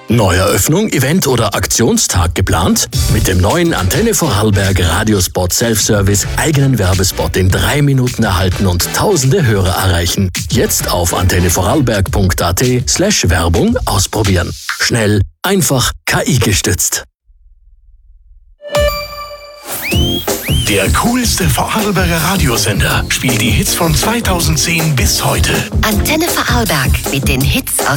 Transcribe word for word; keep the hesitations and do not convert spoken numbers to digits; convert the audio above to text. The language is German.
Neueröffnung, Event oder Aktionstag geplant? Mit dem neuen Antenne Vorarlberg Radiospot Self-Service eigenen Werbespot in drei Minuten erhalten und tausende Hörer erreichen. Jetzt auf antennevorarlberg.at slash Werbung ausprobieren. Schnell, einfach, K I gestützt. Der coolste Vorarlberger Radiosender spielt die Hits von zweitausendzehn bis heute. Antenne Vorarlberg mit den Hits aus